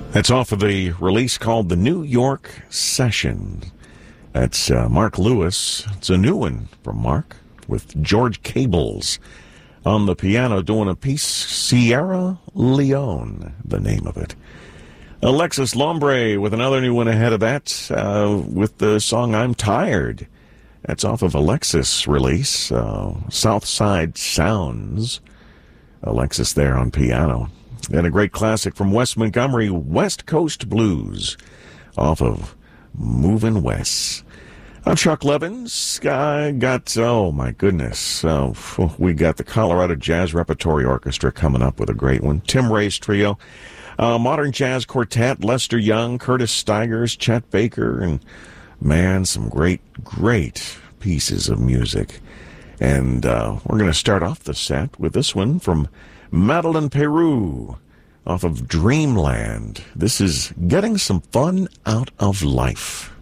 That's off of the release called The New York Session. That's Mark Lewis. It's a new one from Mark with George Cables on the piano doing a piece, Sierra Leone, the name of it. Alexis Lombre with another new one ahead of that with the song I'm Tired. That's off of Alexis' release, Southside Sounds. Alexis there on piano. And a great classic from Wes Montgomery, West Coast Blues, off of Movin' West. I'm Chuck Levins. Oh my goodness. We got the Colorado Jazz Repertory Orchestra coming up with a great one. Tim Ray's Trio. Modern Jazz Quartet, Lester Young, Curtis Stigers, Chet Baker, and man, some great pieces of music. And we're going to start off the set with this one from Madeleine Peru off of Dreamland. This is Getting Some Fun Out of Life.